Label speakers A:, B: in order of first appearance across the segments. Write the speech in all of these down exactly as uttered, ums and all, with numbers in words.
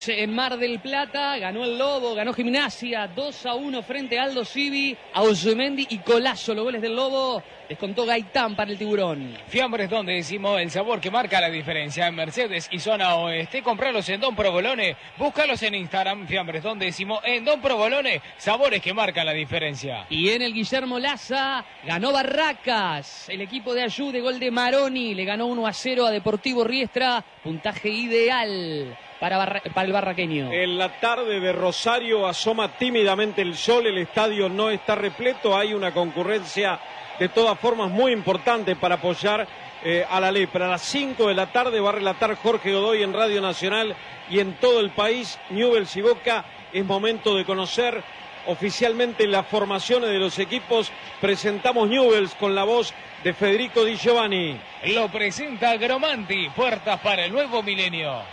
A: En Mar del Plata, ganó el Lobo, ganó Gimnasia, dos a uno frente a Aldo Civi, Auzumendi y Colazo, los goles del Lobo, descontó Gaitán para el Tiburón.
B: Fiambres, donde decimos el sabor que marca la diferencia en Mercedes y zona oeste, comprarlos en Don Provolone, búscalos en Instagram, Fiambres, donde decimos en Don Provolone, sabores que marcan la diferencia.
A: Y en el Guillermo Laza, ganó Barracas, el equipo de Ayú de gol de Maroni, le ganó uno a cero a Deportivo Riestra, puntaje ideal Para, Barra, para el barraqueño.
C: En la tarde de Rosario asoma tímidamente el sol, el estadio no está repleto, hay una concurrencia de todas formas muy importante para apoyar eh, a la Lepra. A las cinco de la tarde va a relatar Jorge Godoy en Radio Nacional y en todo el país, Newell's y Boca. Es momento de conocer oficialmente las formaciones de los equipos. Presentamos Newell's con la voz de Federico Di Giovanni.
B: Lo presenta Gromanti, puertas para el nuevo milenio.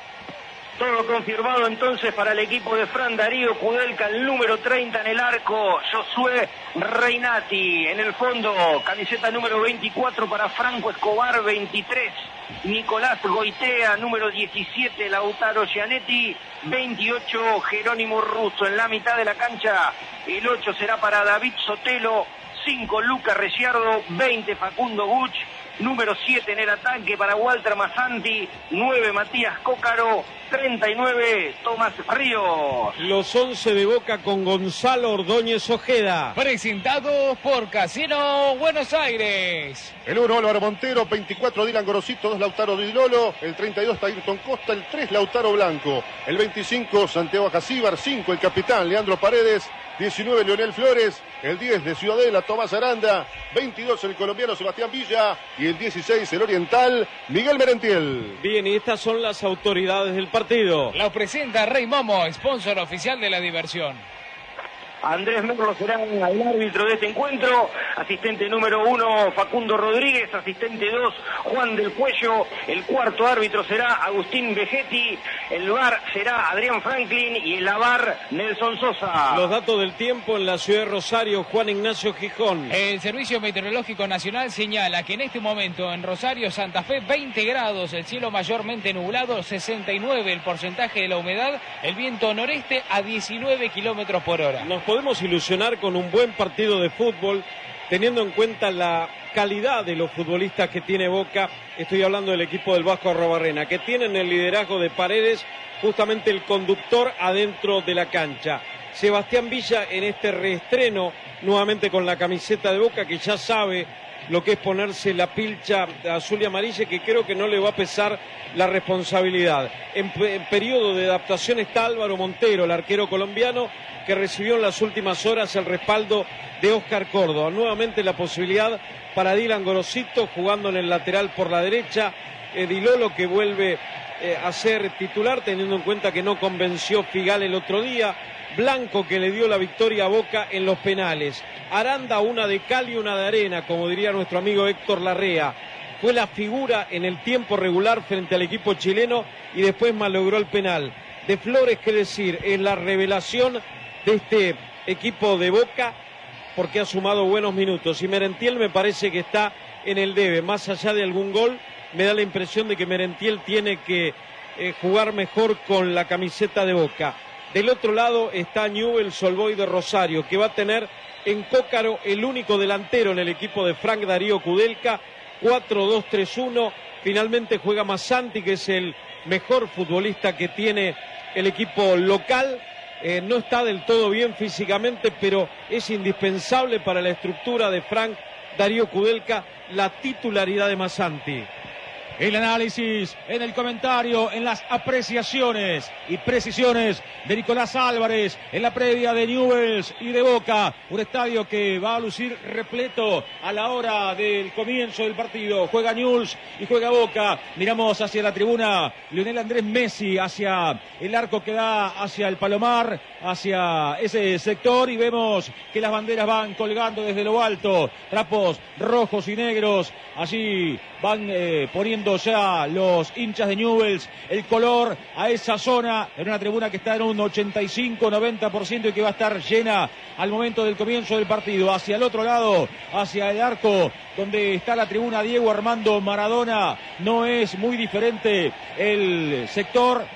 D: Todo confirmado entonces para el equipo de Fran Darío Kudelka, el número treinta en el arco, Josué Reinati. En el fondo, camiseta número veinticuatro para Franco Escobar, veintitrés, Nicolás Goitea, número diecisiete, Lautaro Gianetti, veintiocho, Jerónimo Russo. En la mitad de la cancha, el ocho será para David Sotelo, cinco, Luca Ricciardo, veinte, Facundo Buch, número siete en el ataque para Walter Massanti, nueve, Matías Cócaro, treinta y nueve, Tomás Ríos.
C: Los once de Boca con Gonzalo Ordóñez Ojeda.
B: Presentados por Casino Buenos Aires.
E: El uno, Álvaro Montero, veinticuatro, Dylan Gorosito, dos, Lautaro Di Lolo, el treinta y dos, Ayrton Costa, el tres, Lautaro Blanco, el veinticinco, Santiago Acasíbar, cinco, el capitán Leandro Paredes, diecinueve, Leonel Flores, el diez de Ciudadela, Tomás Aranda, veintidós, el colombiano Sebastián Villa y el dieciséis, el oriental Miguel Merentiel.
C: Bien, y estas son las autoridades del partido.
B: Lo presenta Rey Momo, sponsor oficial de la diversión.
D: Andrés Merlo será el árbitro de este encuentro, asistente número uno Facundo Rodríguez, asistente dos Juan del Cuello, el cuarto árbitro será Agustín Vegetti, el V A R será Adrián Franklin y el A V A R Nelson Sosa.
C: Los datos del tiempo en la ciudad de Rosario, Juan Ignacio Gijón.
B: El Servicio Meteorológico Nacional señala que en este momento en Rosario, Santa Fe, veinte grados, el cielo mayormente nublado, sesenta y nueve el porcentaje de la humedad, el viento noreste a diecinueve kilómetros por hora.
C: Nos podemos ilusionar con un buen partido de fútbol, teniendo en cuenta la calidad de los futbolistas que tiene Boca. Estoy hablando del equipo del Vasco Arrobarrena, que tienen el liderazgo de Paredes, justamente el conductor adentro de la cancha. Sebastián Villa en este reestreno, nuevamente con la camiseta de Boca, que ya sabe lo que es ponerse la pilcha azul y amarilla, que creo que no le va a pesar la responsabilidad. En, en periodo de adaptación está Álvaro Montero, el arquero colombiano, que recibió en las últimas horas el respaldo de Oscar Córdoba. Nuevamente la posibilidad para Dylan Gorosito, jugando en el lateral por la derecha. Eh, Di Lolo, que vuelve eh, a ser titular, teniendo en cuenta que no convenció Figal el otro día. Blanco, que le dio la victoria a Boca en los penales. Aranda, una de cal y una de arena, como diría nuestro amigo Héctor Larrea. Fue la figura en el tiempo regular frente al equipo chileno y después malogró el penal. De Flores, qué decir, es la revelación de este equipo de Boca, porque ha sumado buenos minutos. Y Merentiel me parece que está en el debe. Más allá de algún gol, me da la impresión de que Merentiel tiene que eh, jugar mejor con la camiseta de Boca. Del otro lado está Newell's Old Boys de Rosario, que va a tener en Cócaro el único delantero en el equipo de Frank Darío Kudelka, cuatro dos tres uno. Finalmente juega Massanti, que es el mejor futbolista que tiene el equipo local. Eh, no está del todo bien físicamente, pero es indispensable para la estructura de Frank Darío Kudelka la titularidad de Massanti.
F: El análisis, en el comentario, en las apreciaciones y precisiones de Nicolás Álvarez en la previa de Newell's y de Boca. Un estadio que va a lucir repleto a la hora del comienzo del partido. Juega Newell's y juega Boca. Miramos hacia la tribuna Lionel Andrés Messi, hacia el arco que da hacia el Palomar, hacia ese sector, y vemos que las banderas van colgando desde lo alto. Trapos rojos y negros. Allí van eh, poniendo ya los hinchas de Newell's el color a esa zona, en una tribuna que está en un ochenta y cinco noventa por ciento y que va a estar llena al momento del comienzo del partido. Hacia el otro lado, hacia el arco donde está la tribuna Diego Armando Maradona, no es muy diferente el sector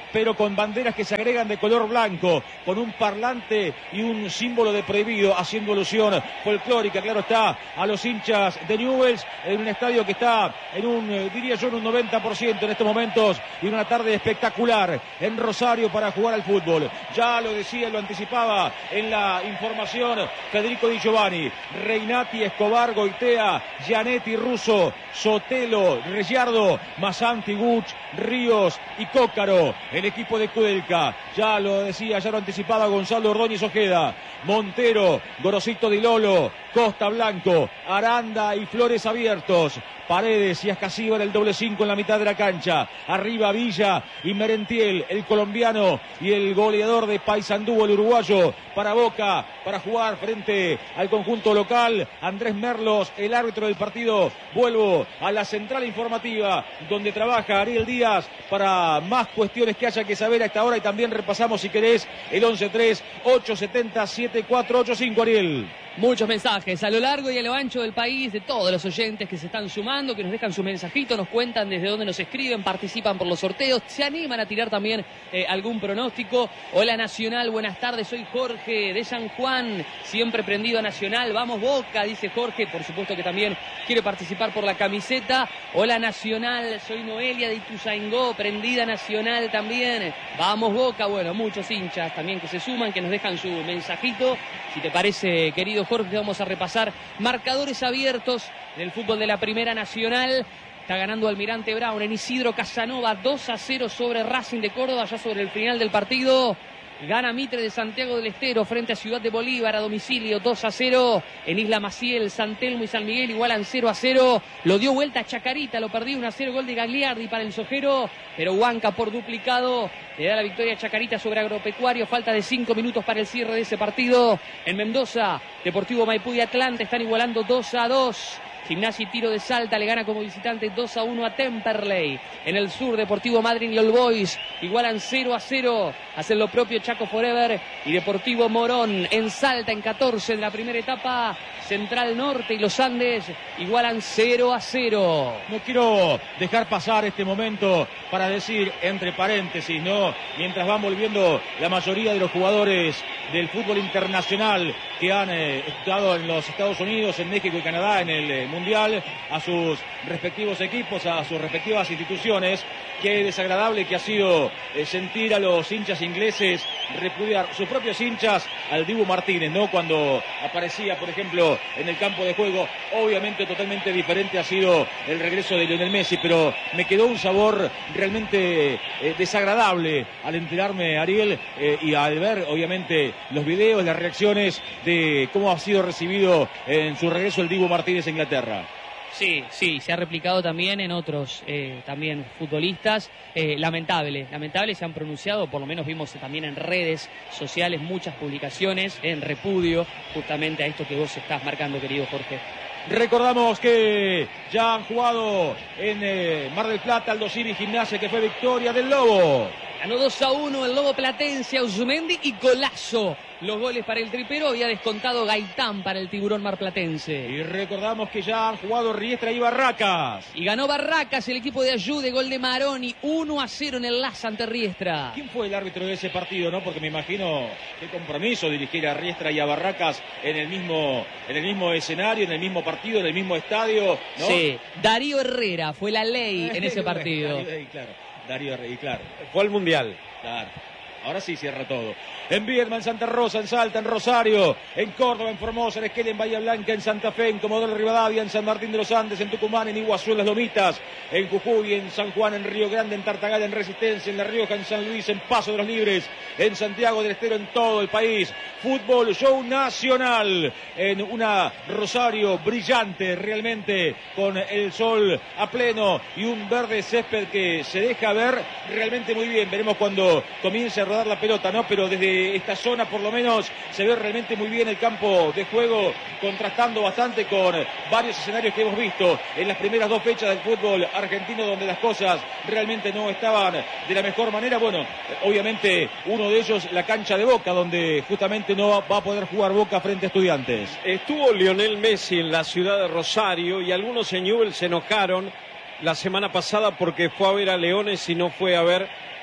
F: pero con banderas que se agregan de color blanco, con un parlante y un símbolo de prohibido, haciendo alusión folclórica, claro está, a los hinchas de Newell's, en un estadio que está en un, diría yo, en un noventa por ciento en estos momentos, y una tarde espectacular en Rosario para jugar al fútbol. Ya lo decía, lo anticipaba en la información Federico Di Giovanni, Reinati, Escobar, Goitea, Gianetti, Russo, Sotelo, Reyardo, Masanti, Guch, Ríos y Cócaro, el equipo de Kudelka. Ya lo decía, ya lo anticipaba Gonzalo Ordóñez Ojeda, Montero, Gorosito Di Lolo, Costa Blanco, Aranda y Flores abiertos, Paredes y Ascasíbar el doble cinco en la mitad de la cancha, arriba Villa y Merentiel, el colombiano y el goleador de Paysandú, el uruguayo, para Boca, para jugar frente al conjunto local, Andrés Merlos, el árbitro del partido. Vuelvo a la central informativa donde trabaja Ariel Díaz para más cuestiones que haya que saber a esta hora, y también repasamos, si querés, el once tres ocho siete cero siete cuatro ocho cinco, Ariel.
A: Muchos mensajes a lo largo y a lo ancho del país, de todos los oyentes que se están sumando, que nos dejan su mensajito, nos cuentan desde dónde nos escriben, participan por los sorteos, se animan a tirar también eh, algún pronóstico. Hola Nacional, buenas tardes, soy Jorge de San Juan, siempre prendido a Nacional, vamos Boca, dice Jorge, por supuesto que también quiere participar por la camiseta. Hola Nacional, soy Noelia de Ituzaingó, prendida Nacional también, vamos Boca. Bueno, muchos hinchas también que se suman, que nos dejan su mensajito. Si te parece, querido Jorge, vamos a repasar marcadores abiertos del fútbol de la Primera Nacional. Está ganando Almirante Brown en Isidro Casanova, dos a cero sobre Racing de Córdoba, ya sobre el final del partido. Gana Mitre de Santiago del Estero frente a Ciudad de Bolívar a domicilio, dos a cero. En Isla Maciel, San Telmo y San Miguel igualan cero a cero. Lo dio vuelta a Chacarita, lo perdió uno a cero, gol de Gagliardi para el Sojero. Pero Huanca por duplicado le da la victoria a Chacarita sobre Agropecuario. Falta de cinco minutos para el cierre de ese partido. En Mendoza, Deportivo Maipú y Atlanta están igualando dos a dos. Gimnasia y Tiro de Salta le gana como visitante dos a uno a Temperley. En el sur, Deportivo Madryn y All Boys igualan cero a cero. Hacen lo propio Chaco Forever y Deportivo Morón. En Salta, en catorce de la primera etapa, Central Norte y Los Andes igualan cero a cero.
F: No quiero dejar pasar este momento para decir, entre paréntesis, ¿no? Mientras van volviendo la mayoría de los jugadores del fútbol internacional que han eh, estado en los Estados Unidos, en México y Canadá en el eh, Mundial, a sus respectivos equipos, a sus respectivas instituciones. Qué desagradable que ha sido eh, sentir a los hinchas ingleses repudiar, sus propios hinchas, al Dibu Martínez, ¿no? Cuando aparecía, por ejemplo, en el campo de juego. Obviamente totalmente diferente ha sido el regreso de Lionel Messi, pero me quedó un sabor realmente eh, desagradable al enterarme, Ariel, eh, y al ver, obviamente, los videos, las reacciones de cómo ha sido recibido en su regreso el Dibu Martínez a Inglaterra.
A: Sí, sí, se ha replicado también en otros eh, también futbolistas. Eh, lamentable, lamentable, se han pronunciado, por lo menos vimos también en redes sociales muchas publicaciones en repudio justamente a esto que vos estás marcando, querido Jorge.
F: Recordamos que ya han jugado en eh, Mar del Plata, Aldo Civi, Gimnasia, que fue victoria del Lobo.
A: Ganó dos a uno el Lobo Platense, Auzumendi y Golazo. Los goles para el tripero, había descontado Gaitán para el Tiburón Marplatense.
F: Y recordamos que ya han jugado Riestra y Barracas.
A: Y ganó Barracas, el equipo de Ayude, gol de Maroni, uno a cero en el Laza ante Riestra.
F: ¿Quién fue el árbitro de ese partido, no? Porque me imagino qué compromiso dirigir a Riestra y a Barracas en el mismo, en el mismo escenario, en el mismo partido, en el mismo estadio, ¿no?
A: Sí, Darío Herrera fue la ley en ese partido.
F: Darío, claro, Darío Herrera, claro.
C: Fue al Mundial.
F: Claro. Ahora sí cierra todo. En Viedma, en Santa Rosa, en Salta, en Rosario, en Córdoba, en Formosa, en Esquel, en Bahía Blanca, en Santa Fe, en Comodoro Rivadavia, en San Martín de los Andes, en Tucumán, en Iguazú, en Las Lomitas, en Jujuy, en San Juan, en Río Grande, en Tartagal, en Resistencia, en La Rioja, en San Luis, en Paso de los Libres, en Santiago del Estero, en todo el país. Fútbol Show Nacional en una Rosario brillante realmente, con el sol a pleno y un verde césped que se deja ver realmente muy bien. Veremos cuando comience a rodar la pelota, ¿no? Pero desde esta zona por lo menos se ve realmente muy bien el campo de juego, contrastando bastante con varios escenarios que hemos visto en las primeras dos fechas del fútbol argentino, donde las cosas realmente no estaban de la mejor manera. Bueno, obviamente uno de ellos la cancha de Boca, donde justamente no va a poder jugar Boca frente a Estudiantes.
C: Estuvo Lionel Messi en la ciudad de Rosario y algunos en Newell's se enojaron la semana pasada porque fue a ver a Leones y no fue a ver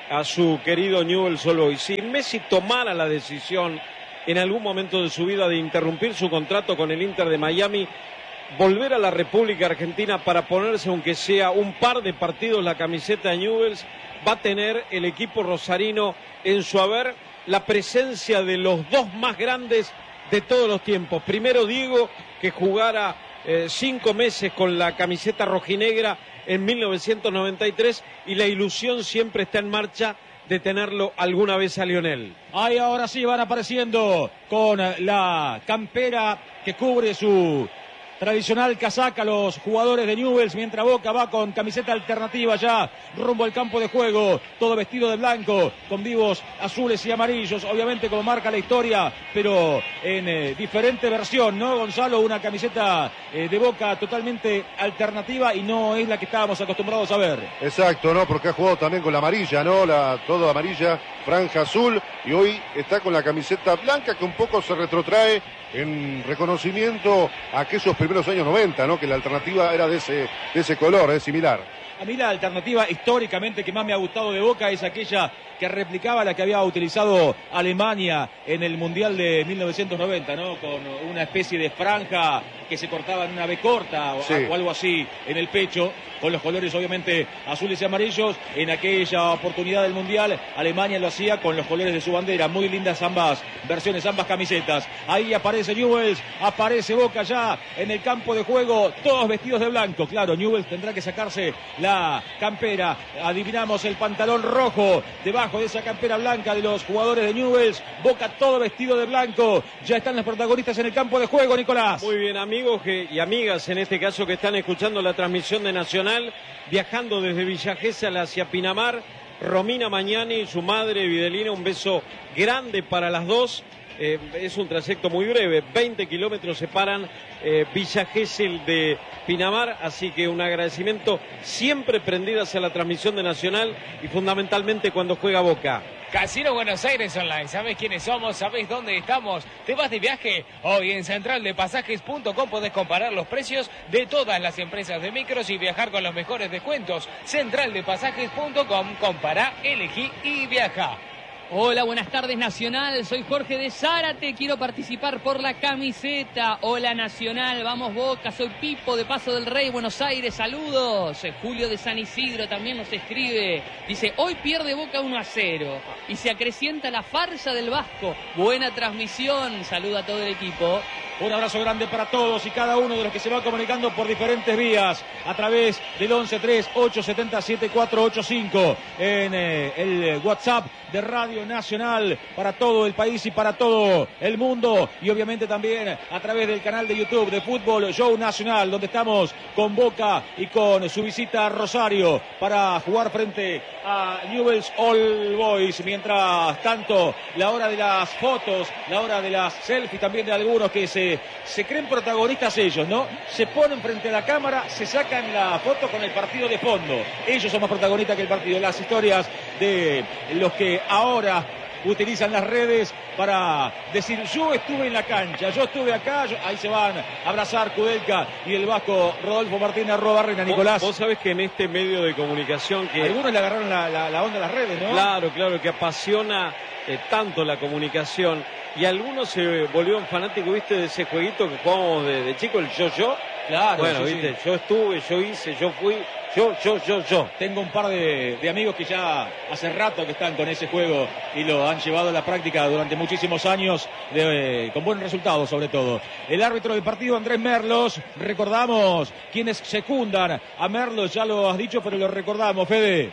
C: a su querido Newell's Old Boys. Si Messi tomara la decisión en algún momento de su vida de interrumpir su contrato con el Inter de Miami, volver a la República Argentina para ponerse, aunque sea un par de partidos, la camiseta de Newell's, va a tener el equipo rosarino en su haber la presencia de los dos más grandes de todos los tiempos. Primero Diego, que jugara eh, cinco meses con la camiseta rojinegra en mil novecientos noventa y tres, y la ilusión siempre está en marcha de tenerlo alguna vez a Lionel.
F: Ahí ahora sí van apareciendo con la campera que cubre su tradicional casaca los jugadores de Newell's, mientras Boca va con camiseta alternativa ya rumbo al campo de juego, todo vestido de blanco con vivos azules y amarillos, obviamente como marca la historia, pero en eh, diferente versión, ¿no, Gonzalo? Una camiseta eh, de Boca totalmente alternativa y no es la que estábamos acostumbrados a ver.
E: Exacto, ¿no? Porque ha jugado también con la amarilla, ¿no? La todo amarilla, franja azul, y hoy está con la camiseta blanca que un poco se retrotrae en reconocimiento a aquellos primeros años noventa, ¿no? Que la alternativa era de ese, de ese color, es similar.
F: A mí la alternativa históricamente que más me ha gustado de Boca es aquella que replicaba la que había utilizado Alemania en el Mundial de mil novecientos noventa, ¿no? Con una especie de franja que se cortaba en una B corta o, sí. o algo así en el pecho, con los colores obviamente azules y amarillos. En aquella oportunidad del Mundial, Alemania lo hacía con los colores de su bandera. Muy lindas ambas versiones, ambas camisetas. Ahí aparece Newell's, aparece Boca ya en el campo de juego, todos vestidos de blanco. Claro, Newell's tendrá que sacarse la campera. Adivinamos el pantalón rojo debajo de esa campera blanca de los jugadores de Newell's. Boca todo vestido de blanco. Ya están los protagonistas en el campo de juego, Nicolás.
C: Muy bien, amigos que, y amigas en este caso que están escuchando la transmisión de Nacional, viajando desde Villa Gesell hacia Pinamar, Romina Mañani y su madre Videlina, un beso grande para las dos. Eh, es un trayecto muy breve, veinte kilómetros separan eh, Villa Gesell de Pinamar, así que un agradecimiento, siempre prendidas a la transmisión de Nacional y fundamentalmente cuando juega Boca.
B: Casino Buenos Aires Online, ¿sabés quiénes somos? ¿Sabés dónde estamos? ¿Te vas de viaje? Hoy en central de pasajes punto com podés comparar los precios de todas las empresas de micros y viajar con los mejores descuentos. central de pasajes punto com, compará, elegí y viaja.
A: Hola, buenas tardes Nacional, soy Jorge de Zárate, quiero participar por la camiseta. Hola Nacional, vamos Boca, soy Pipo de Paso del Rey, Buenos Aires, saludos. Julio de San Isidro también nos escribe, dice, hoy pierde Boca uno a cero y se acrecienta la farsa del Vasco. Buena transmisión, saluda a todo el equipo.
F: Un abrazo grande para todos y cada uno de los que se va comunicando por diferentes vías a través del once tres ocho siete cero siete cuatro ocho cinco en eh, el WhatsApp de Radio Nacional para todo el país y para todo el mundo, y obviamente también a través del canal de YouTube de Fútbol Show Nacional, donde estamos con Boca y con su visita a Rosario para jugar frente a Newell's Old Boys. Mientras tanto, la hora de las fotos, la hora de las selfies también de algunos que se se creen protagonistas ellos, ¿no? Se ponen frente a la cámara, se sacan la foto con el partido de fondo. Ellos son más protagonistas que el partido. Las historias de los que ahora utilizan las redes para decir, yo estuve en la cancha, yo estuve acá, yo... ahí se van a abrazar Kudelka y el vasco Rodolfo Martínez Arrobarrena. Nicolás,
C: vos, vos sabés que en este medio de comunicación que
F: algunos le agarraron la, la, la onda a las redes, ¿no?
C: Claro, claro, que apasiona eh, tanto la comunicación, y algunos se volvieron fanáticos, ¿viste? De ese jueguito que jugamos de, de chico, el yo-yo.
F: Claro,
C: bueno,
F: sí,
C: ¿viste?
F: Sí.
C: Yo estuve, yo hice, yo fui, yo, yo, yo, yo.
F: Tengo un par de, de amigos que ya hace rato que están con ese juego y lo han llevado a la práctica durante muchísimos años, de, con buen resultado sobre todo. El árbitro del partido, Andrés Merlos. Recordamos quienes secundan a Merlos, ya lo has dicho, pero lo recordamos, Fede.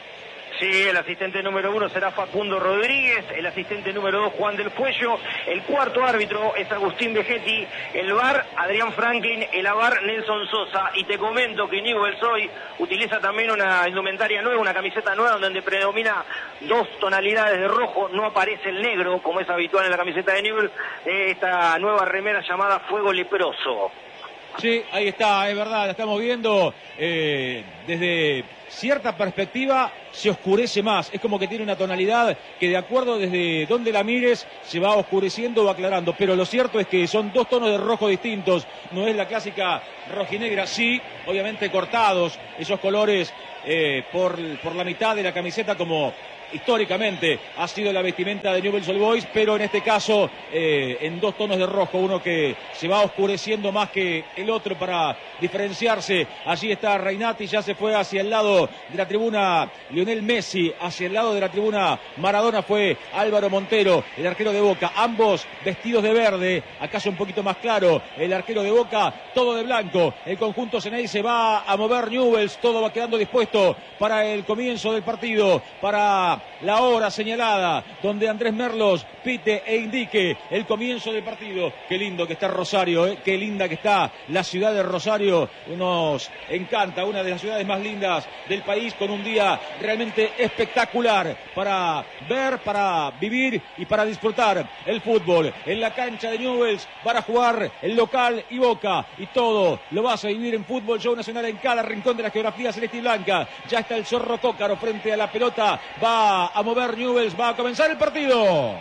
D: Sí, el asistente número uno será Facundo Rodríguez, el asistente número dos Juan del Puello, el cuarto árbitro es Agustín Vegetti, el V A R Adrián Franklin, el A V A R Nelson Sosa. Y te comento que Newell's hoy utiliza también una indumentaria nueva, una camiseta nueva donde predomina dos tonalidades de rojo, no aparece el negro como es habitual en la camiseta de Newell's, eh, esta nueva remera llamada Fuego Leproso.
F: Sí, ahí está, es verdad, la estamos viendo eh, desde cierta perspectiva se oscurece más, es como que tiene una tonalidad que de acuerdo desde donde la mires se va oscureciendo o aclarando, pero lo cierto es que son dos tonos de rojo distintos, no es la clásica rojinegra, sí, obviamente cortados esos colores eh, por, por la mitad de la camiseta como históricamente ha sido la vestimenta de Newell's Old Boys, pero en este caso eh, en dos tonos de rojo, uno que se va oscureciendo más que el otro para diferenciarse. Allí está Reinati, ya se fue hacia el lado de la tribuna Lionel Messi, hacia el lado de la tribuna Maradona fue Álvaro Montero, el arquero de Boca, ambos vestidos de verde, acaso un poquito más claro, el arquero de Boca, todo de blanco. El conjunto Ceney se va a mover Newell's, todo va quedando dispuesto para el comienzo del partido, para la hora señalada, donde Andrés Merlos pite e indique el comienzo del partido. Qué lindo que está Rosario, ¿eh? Qué linda que está la ciudad de Rosario, nos encanta, una de las ciudades más lindas del país, con un día realmente espectacular para ver, para vivir y para disfrutar el fútbol. En la cancha de Newell's van a jugar el local y Boca, y todo lo vas a vivir en Fútbol Show Nacional en cada rincón de la geografía celeste y blanca. Ya está el Zorro Cócaro frente a la pelota, va a mover Newell's, va a comenzar el partido.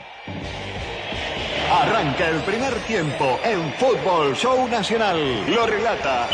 G: Arranca el primer tiempo en Fútbol Show Nacional. Lo relata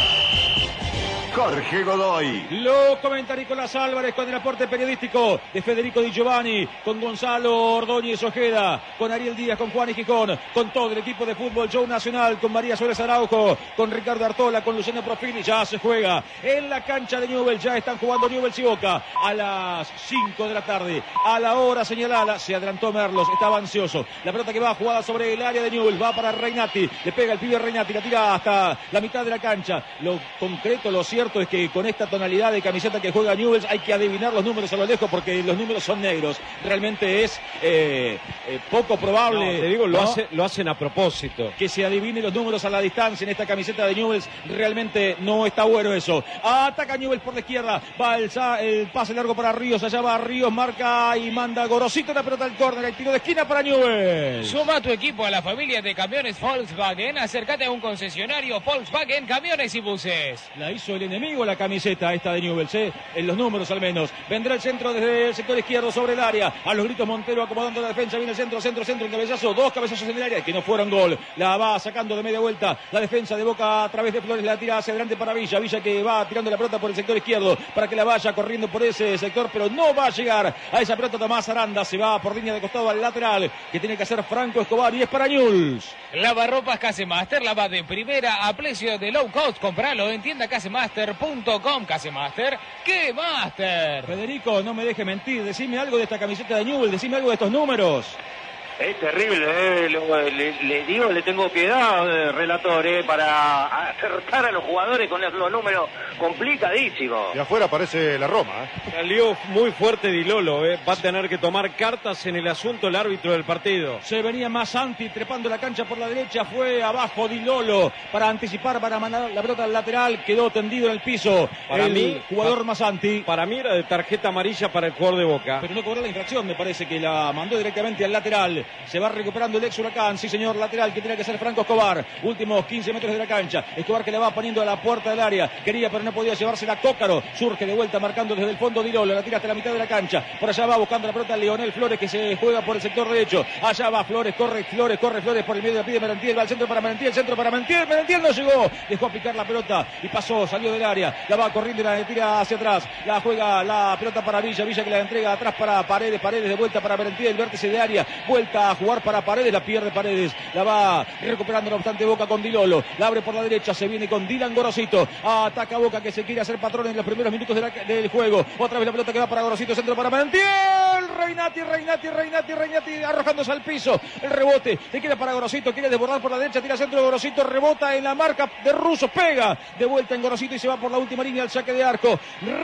G: Jorge Godoy.
F: Lo comenta Nicolás Álvarez con el aporte periodístico de Federico Di Giovanni, con Gonzalo Ordóñez Ojeda, con Ariel Díaz, con Juan y Gijón, con todo el equipo de Fútbol Show Nacional, con María Suárez Araujo, con Ricardo Artola, con Luciano Profili. Ya se juega en la cancha de Newell's, ya están jugando Newell's y Boca a las cinco de la tarde, a la hora señalada. Se adelantó Merlos, estaba ansioso. La pelota que va jugada sobre el área de Newell's, va para Reinati, le pega el pibe Reinati, la tira hasta la mitad de la cancha. Lo concreto, lo cierto es que con esta tonalidad de camiseta que juega Newell's hay que adivinar los números a lo lejos, porque los números son negros. Realmente es eh, eh, poco probable.
C: No, te digo, lo,
F: ¿no?
C: hace, lo hacen a propósito.
F: Que se adivine los números a la distancia en esta camiseta de Newell's. Realmente no está bueno eso. Ataca Newell's por la izquierda. Va el, el pase largo para Ríos. Allá va Ríos, marca y manda Gorosito la pelota al córner. El tiro de esquina para Newell's.
B: Suma tu equipo a la familia de camiones Volkswagen. Acércate a un concesionario Volkswagen Camiones y Buses.
F: La hizo el enemigo la camiseta esta de Newell's, ¿eh? En los números al menos. Vendrá el centro desde el sector izquierdo sobre el área. A los gritos Montero acomodando la defensa. Viene el centro, centro, centro, un cabezazo. Dos cabezazos en el área que no fueron gol. La va sacando de media vuelta la defensa de Boca a través de Flores. La tira hacia adelante para Villa. Villa que va tirando la pelota por el sector izquierdo para que la vaya corriendo por ese sector, pero no va a llegar a esa pelota. Tomás Aranda se va por línea de costado al lateral que tiene que hacer Franco Escobar, y es para Newell's.
B: Lavarropas Casemaster, lava de primera a precio de low cost. Compralo en tienda casemaster punto com. Casemaster, ¿qué Master?
F: Federico, no me deje mentir, decime algo de esta camiseta de Newell's, decime algo de estos números.
D: Es terrible, eh. le, le, le digo, le tengo piedad, eh, relator, eh, para acertar a los jugadores con los, los números complicadísimos.
E: Y afuera aparece la Roma. ¿eh?
C: Salió muy fuerte Di Lolo, eh. Va a tener que tomar cartas en el asunto el árbitro del partido.
F: Se venía Masanti trepando la cancha por la derecha, fue abajo Di Lolo para anticipar, para mandar la pelota al lateral, quedó tendido en el piso.
C: Para
F: el
C: mí,
F: jugador
C: pa,
F: Masanti.
C: Para mí era de tarjeta amarilla para el jugador de Boca.
F: Pero no cobró la infracción, me parece que la mandó directamente al lateral. Se va recuperando el ex Huracán, sí señor, lateral que tiene que ser Franco Escobar. Últimos quince metros de la cancha. Escobar que la va poniendo a la puerta del área. Quería pero no podía llevársela Cócaro. Surge de vuelta marcando desde el fondo Di Lolo. La tira hasta la mitad de la cancha. Por allá va buscando la pelota Leonel Flores que se juega por el sector derecho. Allá va Flores, corre Flores, corre Flores por el medio, la pide Merentiel, va al centro para Merentiel, centro para Merentiel. Merentiel no llegó. Dejó a picar la pelota y pasó, salió del área. La va corriendo y la tira hacia atrás. La juega la pelota para Villa. Villa que la entrega atrás para Paredes. Paredes de vuelta para Merentiel. Vértice de área. Vuelta a jugar para Paredes. La pierde Paredes. La va recuperando no obstante Boca con Di Lolo. La abre por la derecha. Se viene con Dylan Gorosito. Ataca Boca que se quiere hacer patrón en los primeros minutos de la, del juego. Otra vez la pelota que va para Gorosito. Centro para Merentiel. Reinati, Reinati, Reinati, Reinati. Arrojándose al piso. El rebote. Le queda para Gorosito. Quiere desbordar por la derecha. Tira centro de Gorosito. Rebota en la marca de Russo. Pega. De vuelta en Gorosito y se va por la última línea al saque de arco.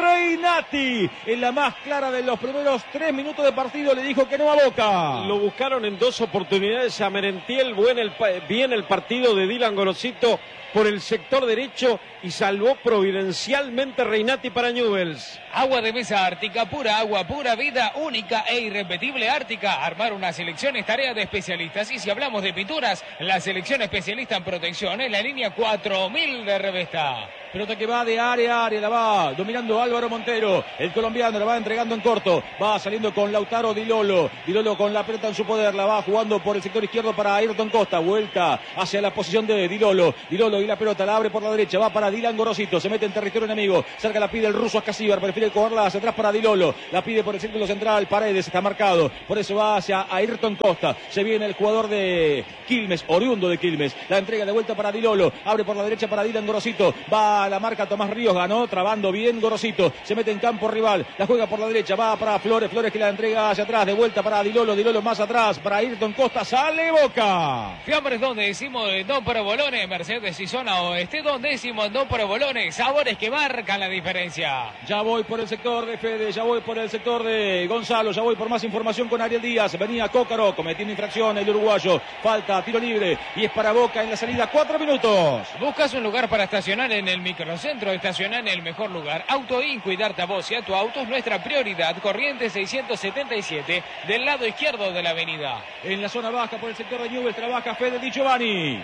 F: Reinati. En la más clara de los primeros tres minutos de partido le dijo que no a Boca.
C: Lo buscaron en dos oportunidades a Merentiel. Buen el, bien el partido de Dylan Gorosito por el sector derecho y salvó providencialmente Reinati para Newell's.
B: Agua de mesa Ártica, pura agua, pura vida, única e irrepetible Ártica. Armar una selección es tarea de especialistas. Y si hablamos de pinturas, la selección especialista en protección es la línea cuatro mil de Revesta.
F: Pelota que va de área a área, la va dominando Álvaro Montero. El colombiano la va entregando en corto. Va saliendo con Lautaro Di Lolo. Di Lolo con la pelota en su poder. La va jugando por el sector izquierdo para Ayrton Costa. Vuelta hacia la posición de Di Lolo. Di Lolo y la pelota la abre por la derecha. Va para Dylan Gorosito. Se mete en territorio enemigo. Cerca la pide el ruso Ascasíbar. Prefiere cogerla hacia atrás para Di Lolo. La pide por el círculo central. Paredes. Paredes, está marcado, por eso va hacia Ayrton Costa, se viene el jugador de Quilmes, oriundo de Quilmes, la entrega de vuelta para Di Lolo, abre por la derecha para Dylan Gorosito, va a la marca Tomás Ríos, ganó, trabando bien Gorosito, se mete en campo rival, la juega por la derecha, va para Flores, Flores que la entrega hacia atrás, de vuelta para Di Lolo, Di Lolo más atrás, para Ayrton Costa, sale Boca.
B: Fiambres donde decimos no provolones, Mercedes y zona oeste, donde decimos no provolones, sabores que marcan la diferencia.
F: Ya voy por el sector de Fede, ya voy por el sector de Gonzalo, ya voy por más información con Ariel Díaz, venía Cócaro, cometiendo infracción el uruguayo, falta, tiro libre, y es para Boca en la salida, cuatro minutos.
B: Buscas un lugar para estacionar en el microcentro, estacionar en el mejor lugar. Autoin, cuidarte a vos y a tu auto es nuestra prioridad. Corrientes seiscientos setenta y siete, del lado izquierdo de la avenida.
F: En la zona baja por el sector de Newell's trabaja Fede Di Giovanni.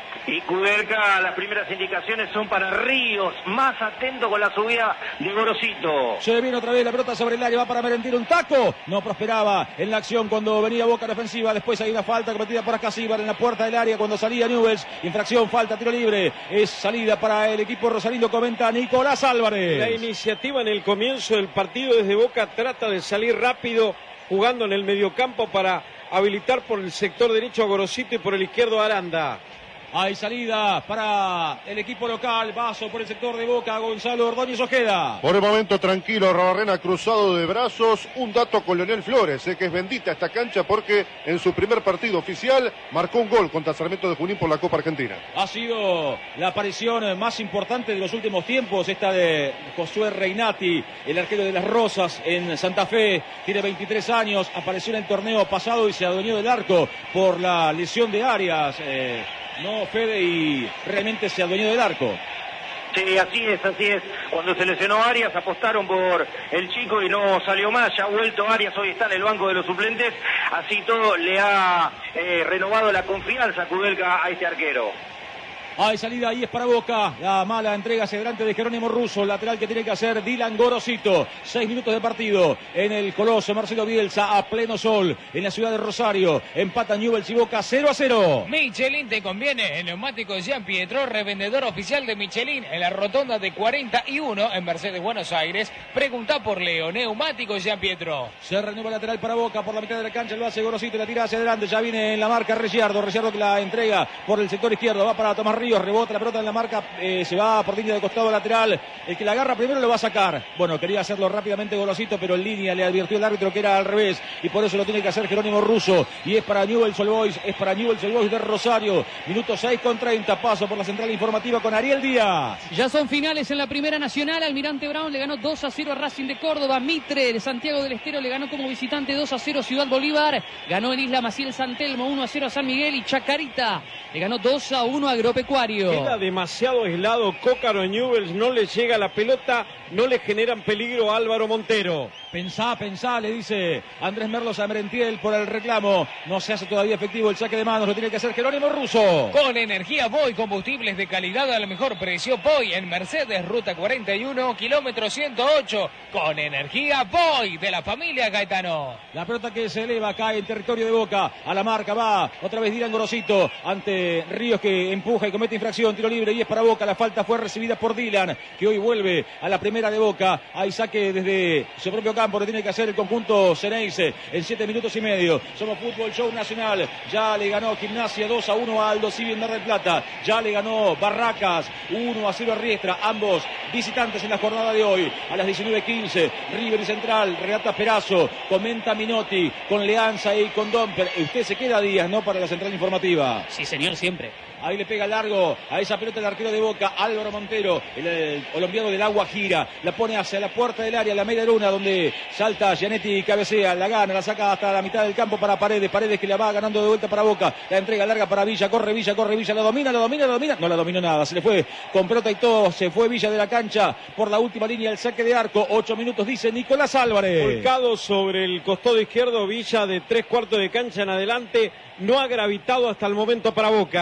D: Y Kudelka, las primeras indicaciones son para Ríos, más atento con la subida de Gorosito.
F: Se viene otra vez la pelota sobre el área, va para Merentiel, un taco, no prosperaba en la acción cuando venía Boca en ofensiva, después hay una falta cometida por Acasíbar en la puerta del área cuando salía Newell's, infracción, falta, tiro libre, es salida para el equipo rosarino, comenta Nicolás Álvarez.
C: La iniciativa en el comienzo del partido desde Boca trata de salir rápido, jugando en el mediocampo para habilitar por el sector derecho a Gorosito y por el izquierdo a Aranda.
F: Hay salida para el equipo local, Vaso por el sector de Boca, Gonzalo Ordóñez Ojeda.
E: Por el momento tranquilo, Arrobarrena cruzado de brazos. Un dato con Leonel Flores, sé que es bendita esta cancha porque en su primer partido oficial marcó un gol contra Sarmiento de Junín por la Copa Argentina.
F: Ha sido la aparición más importante de los últimos tiempos, esta de Josué Reinati, el arquero de las Rosas en Santa Fe, tiene veintitrés años, apareció en el torneo pasado y se adueñó del arco por la lesión de Arias. Eh, No, Fede, y realmente se adueñó del arco.
D: Sí, así es, así es. Cuando se lesionó Arias, apostaron por el chico y no salió más. Ya ha vuelto Arias, hoy está en el banco de los suplentes. Así todo le ha eh, renovado la confianza Kudelka a este arquero.
F: Hay salida, ahí es para Boca. La mala entrega hacia delante de Jerónimo Russo. Lateral que tiene que hacer Dylan Gorosito. Seis minutos de partido en el Coloso Marcelo Bielsa a pleno sol en la ciudad de Rosario. Empata Newell's y Boca cero a cero.
B: Michelin te conviene. El neumático de Jean Pietro, revendedor oficial de Michelin en la rotonda de cuarenta y uno en Mercedes, Buenos Aires. Pregunta por Leo. Neumático Jean Pietro.
F: Se renueva lateral para Boca por la mitad de la cancha. Lo hace Gorosito y la tira hacia adelante. Ya viene en la marca Ricciardo. Ricciardo que la entrega por el sector izquierdo. Va para Tomás Ríos. Rebota la pelota en la marca, eh, se va por línea de costado lateral, el que la agarra primero lo va a sacar, bueno, quería hacerlo rápidamente Gorosito, pero en línea le advirtió el árbitro que era al revés, y por eso lo tiene que hacer Jerónimo Russo, y es para Newell's Old Boys, es para Newell's Old Boys de Rosario, minuto seis con treinta, paso por la central informativa con Ariel Díaz.
A: Ya son finales en la Primera Nacional, Almirante Brown le ganó dos a cero a Racing de Córdoba, Mitre de Santiago del Estero le ganó como visitante dos a cero a Ciudad Bolívar, ganó en Isla Maciel San Telmo uno a cero a San Miguel, y Chacarita le ganó dos a uno a Agropecuario.
C: Queda demasiado aislado Cócaro en Newell's, no le llega la pelota, no le generan peligro a Álvaro Montero.
F: Pensá, pensá, le dice Andrés Merlos a Merentiel por el reclamo. No se hace todavía efectivo el saque de manos, lo tiene que hacer Jerónimo Russo.
B: Con energía Boy, combustibles de calidad al mejor precio. Boy en Mercedes, ruta cuarenta y uno, kilómetro ciento ocho. Con energía Boy de la familia Gaetano.
F: La pelota que se eleva, cae en territorio de Boca. A la marca va otra vez Dylan Gorosito ante Ríos que empuja y comete infracción. Tiro libre y es para Boca. La falta fue recibida por Dylan, que hoy vuelve a la primera de Boca. Hay saque desde su propio campo, lo tiene que hacer el conjunto Ceneice en siete minutos y medio. Somos Fútbol Show Nacional. Ya le ganó Gimnasia dos a uno a Aldo Civi en Mar del Plata. Ya le ganó Barracas uno a cero a Riestra. Ambos visitantes en la jornada de hoy. A las diecinueve quince, River y Central, Renata Perazo, comenta Minotti con Leanza y con Domper. Usted se queda Díaz, ¿no? Para la central informativa.
A: Sí, señor, siempre.
F: Ahí le pega largo a esa pelota el arquero de Boca, Álvaro Montero, el, el colombiano del agua gira, la pone hacia la puerta del área, la media luna, donde salta Gianetti y cabecea, la gana, la saca hasta la mitad del campo para Paredes, Paredes que la va ganando de vuelta para Boca, la entrega larga para Villa, corre Villa, corre Villa, la domina, la domina, la domina, no la dominó nada, se le fue con pelota y todo, se fue Villa de la cancha por la última línea, el saque de arco, ocho minutos dice Nicolás Álvarez.
C: Volcado sobre el costado izquierdo, Villa de tres cuartos de cancha en adelante, no ha gravitado hasta el momento para Boca.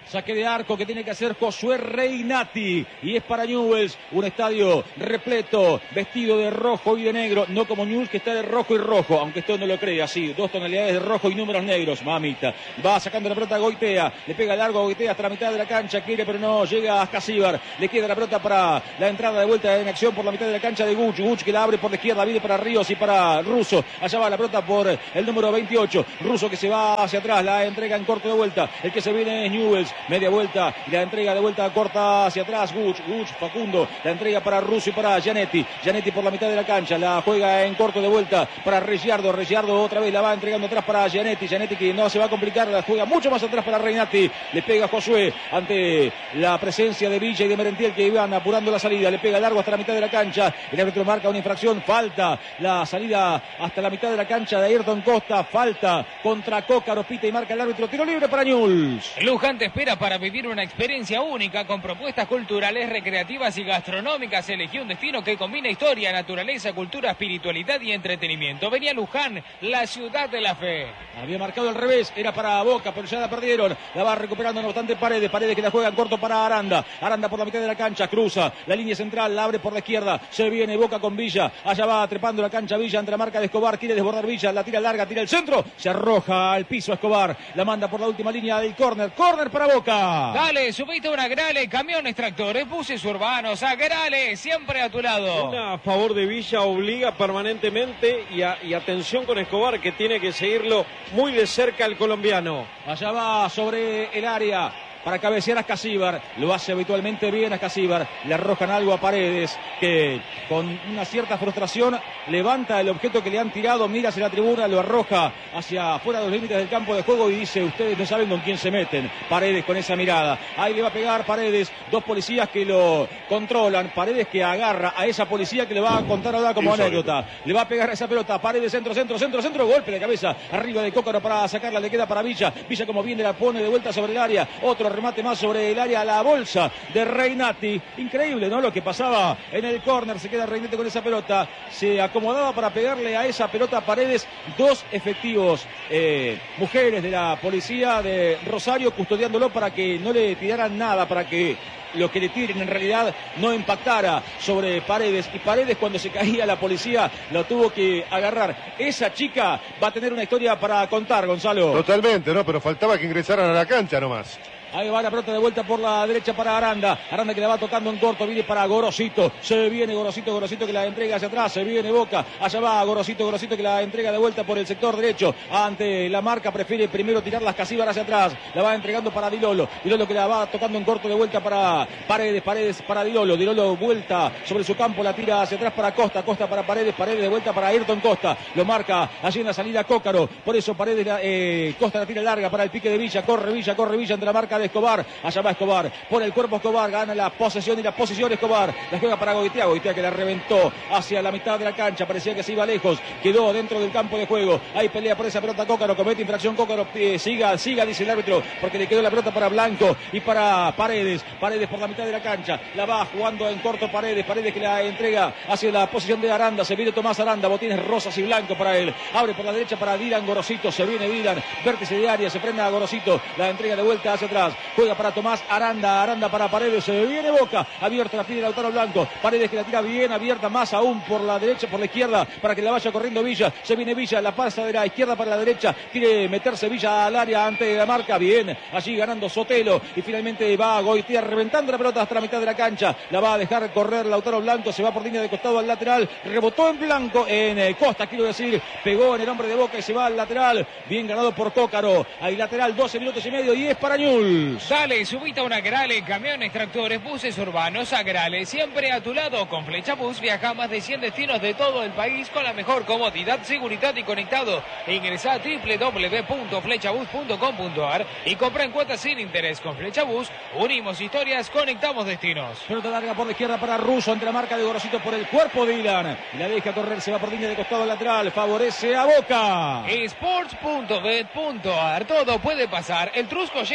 F: Saque de arco que tiene que hacer Josué Reinati. Y es para Newell's, un estadio repleto, vestido de rojo y de negro. No como Newell's, que está de rojo y rojo, aunque usted no lo crea, sí, dos tonalidades de rojo y números negros, mamita. Va sacando la pelota a Goitea, le pega largo a Goitea hasta la mitad de la cancha, quiere pero no, llega a Casíbar, le queda la pelota para la entrada de vuelta en acción por la mitad de la cancha de Guch, Guch que la abre por la izquierda, viene para Ríos y para Russo, allá va la pelota por el número veintiocho, Russo que se va hacia atrás, la entrega en corto de vuelta, el que se viene es Newell's, media vuelta y la entrega de vuelta corta hacia atrás, Guch, Guch, Facundo, la entrega para Russo y para Gianetti, Gianetti por la mitad de la cancha, la juega en corto de vuelta para Reggiardo, Reggiardo otra vez la va entregando atrás para Gianetti, Gianetti que no se va a complicar, la juega mucho más atrás para Reinati, le pega Josué ante la presencia de Villa y de Merentiel que iban apurando la salida, le pega largo hasta la mitad de la cancha, el árbitro marca una infracción, falta la salida hasta la mitad de la cancha de Ayrton Costa, falta contra Cócaro, pita y marca el árbitro, tiro libre para Newell's.
B: Luján te espera para vivir una experiencia única con propuestas culturales, recreativas y gastronómicas. Elegí un destino que combina historia, naturaleza, cultura, espiritualidad y entretenimiento. Venía Luján, la ciudad de la fe.
F: Había marcado al revés, era para Boca, pero ya la perdieron. La va recuperando no obstante Paredes, Paredes que la juega en corto para Aranda. Aranda por la mitad de la cancha, cruza la línea central, la abre por la izquierda. Se viene Boca con Villa, allá va trepando la cancha Villa ante la marca de Escobar, quiere desbordar Villa, la tira larga, tira el centro, se arroja al piso Escobar, la manda por la última línea del córner, córner para Boca.
B: Dale, subite una Grale, camiones, tractores, buses urbanos, a Grale, siempre a tu lado.
C: Una a favor de Villa, obliga permanentemente y, a, y atención con Escobar que tiene que seguirlo muy de cerca el colombiano.
F: Allá va sobre el área para cabecear a Casíbar, lo hace habitualmente bien a Casíbar, le arrojan algo a Paredes, que con una cierta frustración levanta el objeto que le han tirado, mira hacia la tribuna, lo arroja hacia afuera de los límites del campo de juego y dice, ustedes no saben con quién se meten. Paredes con esa mirada, ahí le va a pegar Paredes, dos policías que lo controlan, Paredes que agarra a esa policía que le va a contar ahora como anécdota, le va a pegar a esa pelota, Paredes centro, centro, centro, centro, golpe de cabeza, arriba de Cócaro para sacarla, le queda para Villa, Villa como viene la pone de vuelta sobre el área, otro remate más sobre el área, la bolsa de Reinati, increíble, ¿no? Lo que pasaba en el córner, se queda Reinati con esa pelota, se acomodaba para pegarle a esa pelota a Paredes, dos efectivos eh, mujeres de la policía de Rosario custodiándolo para que no le tiraran nada, para que lo que le tiren en realidad no impactara sobre Paredes, y Paredes cuando se caía la policía lo tuvo que agarrar. Esa chica va a tener una historia para contar, Gonzalo.
E: Totalmente, ¿no? Pero faltaba que ingresaran a la cancha nomás.
F: Ahí va la pelota de vuelta por la derecha para Aranda. Aranda que la va tocando en corto. Viene para Gorosito. Se viene Gorosito. Gorosito que la entrega hacia atrás. Se viene Boca. Allá va Gorosito. Gorosito que la entrega de vuelta por el sector derecho. Ante la marca. Prefiere primero tirar las Casíbar hacia atrás. La va entregando para Dilolo. Dilolo que la va tocando en corto de vuelta para Paredes. Paredes para Dilolo. Dilolo vuelta sobre su campo. La tira hacia atrás para Costa. Costa para Paredes. Paredes de vuelta para Ayrton Costa. Lo marca allí en la salida Cócaro. Por eso Paredes, eh, Costa la tira larga para el pique de Villa. Corre Villa. Corre Villa entre la marca de Escobar, allá va Escobar, pone el cuerpo Escobar, gana la posesión y la posición Escobar, la juega para Goitea, Goitea que la reventó hacia la mitad de la cancha, parecía que se iba lejos, quedó dentro del campo de juego, ahí pelea por esa pelota Cócaro, comete infracción Cócaro, eh, siga, siga, dice el árbitro, porque le quedó la pelota para Blanco y para Paredes, Paredes por la mitad de la cancha, la va jugando en corto Paredes, Paredes que la entrega hacia la posición de Aranda, se viene Tomás Aranda, botines rosas y blanco para él, abre por la derecha para Dylan Gorosito, se viene Dylan, vértice de área, se frena a Gorosito, la entrega de vuelta hacia atrás, juega para Tomás Aranda, Aranda para Paredes, se viene Boca, abierta la pide Lautaro Blanco, Paredes que la tira bien abierta, más aún por la derecha, por la izquierda, para que la vaya corriendo Villa, se viene Villa, la pasa de la izquierda para la derecha, quiere meterse Villa al área ante la marca, bien, allí ganando Sotelo, y finalmente va a Goitea reventando la pelota hasta la mitad de la cancha, la va a dejar correr Lautaro Blanco, se va por línea de costado al lateral, rebotó en Blanco, en eh, Costa quiero decir, pegó en el hombre de Boca y se va al lateral, bien ganado por Cócaro, ahí lateral doce minutos y medio y es para Newell's.
B: Dale, subite a una Grale, camiones, tractores, buses urbanos, a Grale, siempre a tu lado. Con Flecha Bus viaja a más de cien destinos de todo el país con la mejor comodidad, seguridad y conectado. Ingresa a doble u doble u doble u punto flechabus punto com punto a r y compra en cuotas sin interés. Con Flecha Bus unimos historias, conectamos destinos.
F: Pelota larga por la izquierda para Russo, entre la marca de Gorosito por el cuerpo de Dylan. La deja correr, se va por línea de costado al lateral, favorece a Boca.
B: Sports punto bet punto a r, todo puede pasar. El Trusco Llero Relojero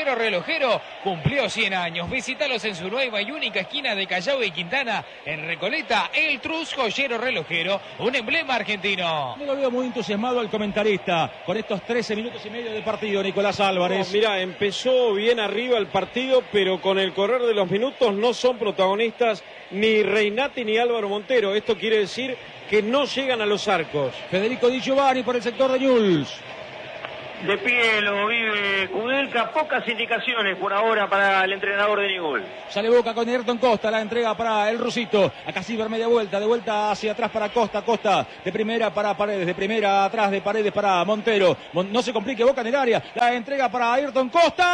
B: relojero cumplió cien años. Visítalos en su nueva y única esquina de Callao y Quintana, en Recoleta, el Trus Joyero Relojero, un emblema argentino.
F: Me lo veo muy entusiasmado al comentarista con estos trece minutos y medio de partido, Nicolás Álvarez.
C: No, mira, empezó bien arriba el partido, pero con el correr de los minutos no son protagonistas ni Reinati ni Álvaro Montero. Esto quiere decir que no llegan a los arcos.
F: Federico Di Giovanni por el sector de Newell's.
D: De pie lo vive Kudelka, pocas indicaciones por ahora para el entrenador de Newell's.
F: Sale Boca con Ayrton Costa, la entrega para el rusito. Acá Ciber media vuelta, de vuelta hacia atrás para Costa, Costa de primera para Paredes, de primera atrás de Paredes para Montero. Mon- no se complique Boca en el área, la entrega para Ayrton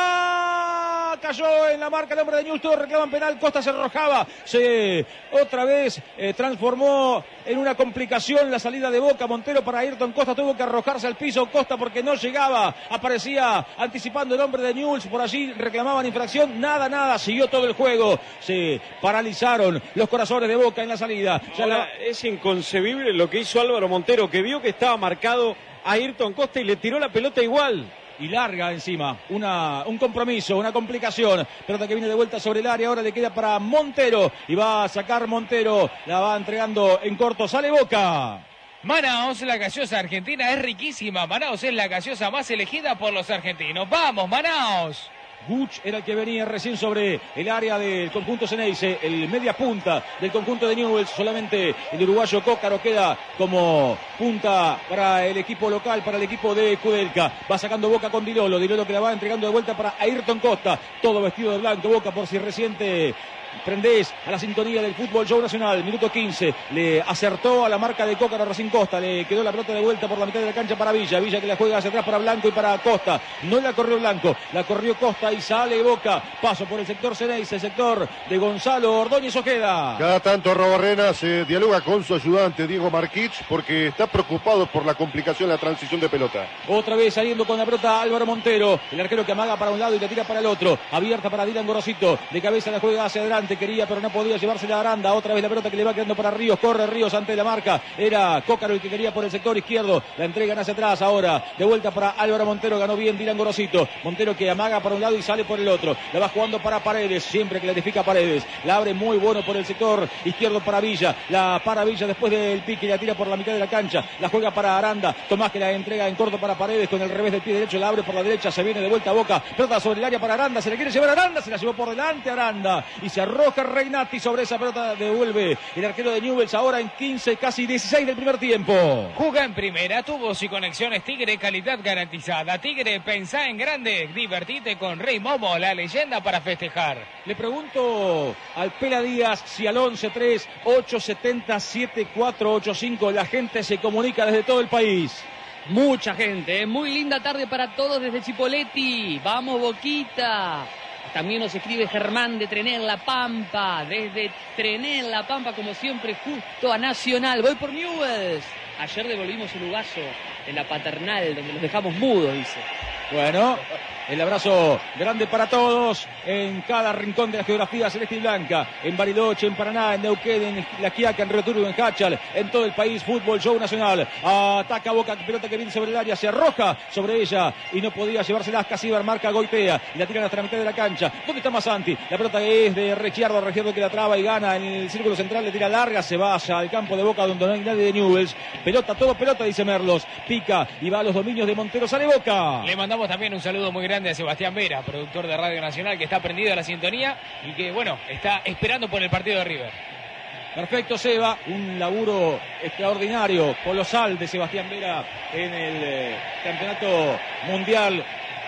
F: Costa. Cayó en la marca el hombre de Newell's, todos reclaman penal, Costa se arrojaba, se otra vez eh, transformó en una complicación la salida de Boca. Montero para Ayrton Costa, tuvo que arrojarse al piso Costa porque no llegaba. Aparecía anticipando el hombre de Newell's, por allí reclamaban infracción, nada, nada, siguió todo el juego, se paralizaron los corazones de Boca en la salida. Ya
C: Ahora,
F: la...
C: es inconcebible lo que hizo Álvaro Montero, que vio que estaba marcado a Ayrton Costa y le tiró la pelota igual.
F: Y larga encima, una, un compromiso, una complicación. Pelota que viene de vuelta sobre el área, ahora le queda para Montero. Y va a sacar Montero, la va entregando en corto, sale Boca.
B: Manaos, la gaseosa argentina es riquísima. Manaos es la gaseosa más elegida por los argentinos. ¡Vamos, Manaos!
F: Guch era el que venía recién sobre el área del conjunto Ceneice, el media punta del conjunto de Newell's. Solamente el uruguayo Cócaro queda como punta para el equipo local, para el equipo de Kudelka. Va sacando Boca con Dilolo, Dilolo que la va entregando de vuelta para Ayrton Costa, todo vestido de blanco. Boca por si reciente prendés a la sintonía del fútbol show nacional, minuto quince, le acertó a la marca de Cócaro Racing Costa, le quedó la pelota de vuelta por la mitad de la cancha para Villa, Villa que la juega hacia atrás para Blanco y para Costa, no la corrió Blanco, la corrió Costa y sale Boca, paso por el sector Ceneice, el sector de Gonzalo Ordóñez Ojeda.
E: Cada tanto Robarrena se dialoga con su ayudante Diego Marquich porque está preocupado por la complicación de la transición de pelota.
F: Otra vez saliendo con la pelota Álvaro Montero, el arquero que amaga para un lado y la tira para el otro, abierta para Dylan Gorosito, de cabeza la juega hacia adelante, quería pero no podía llevársela a Aranda, otra vez la pelota que le va quedando para Ríos, corre Ríos ante la marca, era Cócaro el que quería por el sector izquierdo, la entregan hacia atrás ahora, de vuelta para Álvaro Montero, ganó bien Dylan Gorosito, Montero que amaga para un lado y sale por el otro, la va jugando para Paredes, siempre clarifica Paredes, la abre muy bueno por el sector izquierdo para Villa, la para Villa después del pique y la tira por la mitad de la cancha, la juega para Aranda, Tomás que la entrega en corto para Paredes con el revés del pie derecho, la abre por la derecha, se viene de vuelta a Boca, pelota sobre el área para Aranda, se le quiere llevar a Aranda, se la llevó por delante Aranda y se arroja Reinati sobre esa pelota, devuelve el arquero de Newell's ahora en quince, casi dieciséis del primer tiempo.
B: Juega en primera, tubos y conexiones Tigre, calidad garantizada. Tigre, pensá en grande, divertite con Rey Momo, la leyenda para festejar.
F: Le pregunto al Pela Díaz si al once tres ocho siete cero siete cuatro ocho cinco la gente se comunica desde todo el país.
A: Mucha gente, ¿eh? Muy linda tarde para todos desde Chipoleti. Vamos, Boquita. También nos escribe Germán de Trené en La Pampa. Desde Trené en La Pampa, como siempre, justo a Nacional. Voy por Newell's. Ayer devolvimos el Uruguayo en la Paternal, donde los dejamos mudos, dice.
F: Bueno, el abrazo grande para todos en cada rincón de la geografía celeste y blanca, en Bariloche, en Paraná, en Neuquén, en La Quiaca, en Río Turbio, en Hachal, en todo el país. Fútbol show nacional, ataca Boca, pelota que viene sobre el área, se arroja sobre ella y no podía llevársela. Casibar marca Goitea y la tiran hasta la mitad de la cancha. ¿Dónde está Masanti? La pelota es de Rechiardo, Rechiardo que la traba y gana en el círculo central, le tira larga, se vaya al campo de Boca donde no hay nadie de Newell's. Pelota, todo pelota, dice Merlos, pica y va a los dominios de Montero, sale Boca.
B: Le mandamos también un saludo muy grande a Sebastián Vera, productor de Radio Nacional, que está prendido a la sintonía y que, bueno, está esperando por el partido de River.
F: Perfecto, Seba, un laburo extraordinario, colosal de Sebastián Vera en el eh, campeonato mundial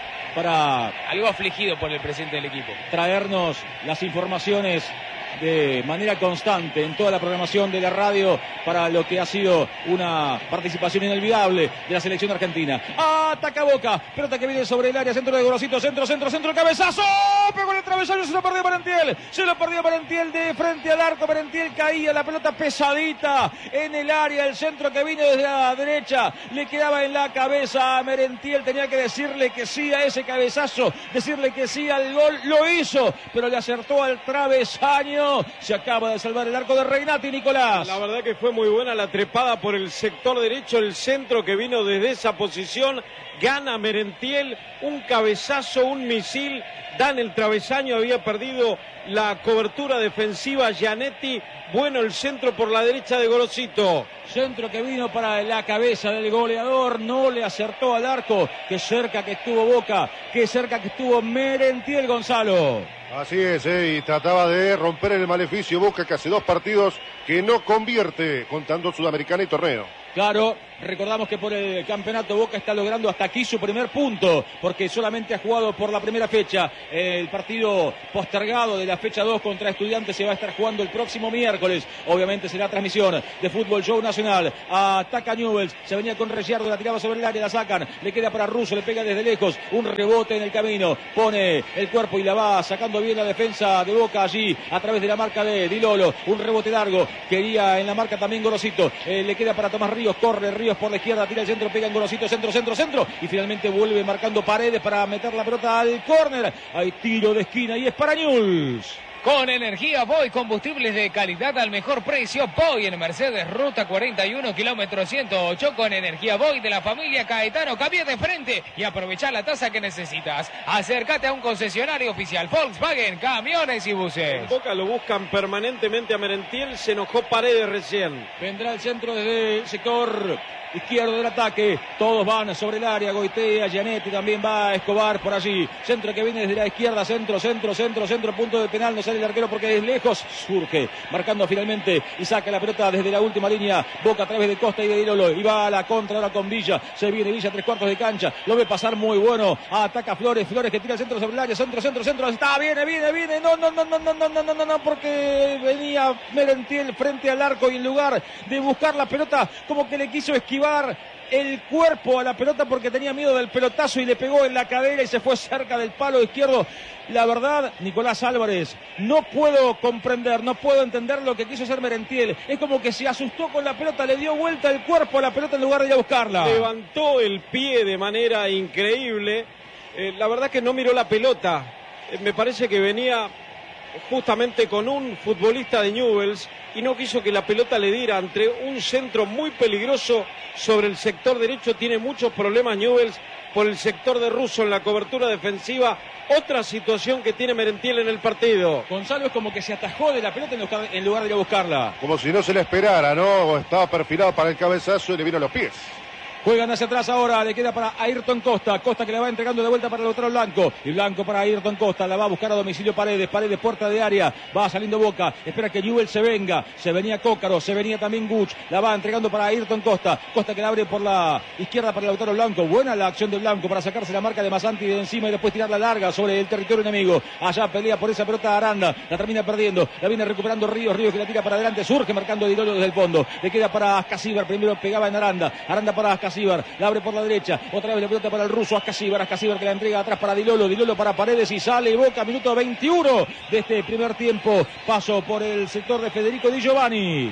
F: para
B: algo afligido por el presidente del equipo.
F: Traernos las informaciones de manera constante en toda la programación de la radio para lo que ha sido una participación inolvidable de la selección argentina. Ataca Boca, pelota que viene sobre el área, centro de Gorosito, centro, centro, centro, cabezazo, pegó el travesaño, se lo perdió Parentiel, se lo perdió Parentiel de frente al arco, Parentiel caía, la pelota pesadita en el área, el centro que vino desde la derecha, le quedaba en la cabeza a Merentiel, tenía que decirle que sí a ese cabezazo, decirle que sí al gol, lo hizo, pero le acertó al travesaño. Se acaba de salvar el arco de Reinati, Nicolás.
C: La verdad que fue muy buena la trepada por el sector derecho, el centro que vino desde esa posición gana Merentiel, un cabezazo, un misil, da en el travesaño, había perdido la cobertura defensiva Gianetti, bueno el centro por la derecha de Gorosito.
F: Centro que vino para la cabeza del goleador, no le acertó al arco, qué cerca que estuvo Boca, qué cerca que estuvo Merentiel, Gonzalo.
E: Así es, eh, y trataba de romper el maleficio Boca, que hace dos partidos que no convierte, contando Sudamericana y torneo.
F: Claro, recordamos que por el campeonato Boca está logrando hasta aquí su primer punto, porque solamente ha jugado por la primera fecha. El partido postergado de la fecha dos contra Estudiantes se va a estar jugando el próximo miércoles. Obviamente será transmisión de Fútbol Show Nacional. Ataca Newell's, se venía con Reggiardo, la tiraba sobre el área, la sacan, le queda para Russo, le pega desde lejos, un rebote en el camino, pone el cuerpo y la va sacando bien la defensa de Boca allí, a través de la marca de Di Lolo, un rebote largo, quería en la marca también Gorosito, eh, le queda para Tomás Ríos, corre Ríos por la izquierda, tira el centro, pega en Gorosito, centro, centro, centro, y finalmente vuelve marcando Paredes para meter la pelota al córner. Hay tiro de esquina y es para Newell's.
B: Con energía Boy, combustibles de calidad al mejor precio. Boy en Mercedes, ruta cuarenta y uno, kilómetro ciento ocho. Con energía Boy de la familia Caetano. Cambia de frente y aprovecha la tasa que necesitas. Acércate a un concesionario oficial Volkswagen, camiones y buses.
C: En Boca lo buscan permanentemente a Merentiel, se enojó Paredes recién.
F: Vendrá el centro desde el sector izquierdo del ataque, todos van sobre el área, Goitea, Gianetti, también va Escobar por allí, centro que viene desde la izquierda, centro, centro, centro, centro, punto de penal, no sale el arquero porque es lejos, surge, marcando finalmente y saca la pelota desde la última línea, Boca a través de Costa y de Di Lolo, y va a la contra ahora con Villa, se viene Villa tres cuartos de cancha, lo ve pasar muy bueno, ataca Flores, Flores que tira el centro sobre el área, centro, centro, centro, está, viene, viene, viene, no, no, no, no, no, no, no, no, no, no, porque venía Merentiel frente al arco y en lugar de buscar la pelota, como que le quiso esquivar el cuerpo a la pelota porque tenía miedo del pelotazo y le pegó en la cadera y se fue cerca del palo izquierdo. La verdad, Nicolás Álvarez, no puedo comprender, no puedo entender lo que quiso hacer Merentiel. Es como que se asustó con la pelota, le dio vuelta el cuerpo a la pelota en lugar de ir a buscarla.
C: Levantó el pie de manera increíble. Eh, la verdad que no miró la pelota. Eh, me parece que venía justamente con un futbolista de Newell's y no quiso que la pelota le diera entre un centro muy peligroso sobre el sector derecho. Tiene muchos problemas Newell's por el sector de Russo en la cobertura defensiva. Otra situación que tiene Merentiel en el partido.
F: Gonzalo es como que se atajó de la pelota en lugar de ir a buscarla.
E: Como si no se le esperara, ¿no? Estaba perfilado para el cabezazo y le vino a los pies.
F: Juegan hacia atrás ahora, le queda para Ayrton Costa, Costa que le va entregando de vuelta para el otro Blanco, y Blanco para Ayrton Costa, la va a buscar a domicilio Paredes, Paredes puerta de área, va saliendo Boca, espera que Newell's se venga, se venía Cócaro, se venía también Guch, la va entregando para Ayrton Costa, Costa que la abre por la izquierda para el Lautaro Blanco, buena la acción de Blanco para sacarse la marca de Masanti de encima y después tirarla larga sobre el territorio enemigo, allá pelea por esa pelota Aranda, la termina perdiendo, la viene recuperando Ríos, Ríos que la tira para adelante, surge marcando Di Lolo desde el fondo, le queda para Ascasíbar, primero pegaba en Aranda, Aranda para Ascasíbar, la abre por la derecha, otra vez la pelota para el ruso Ascasíbar, Ascasíbar que la entrega atrás para Di Lolo, Di Lolo para Paredes y sale Boca, minuto veintiuno de este primer tiempo, paso por el sector de Federico Di Giovanni.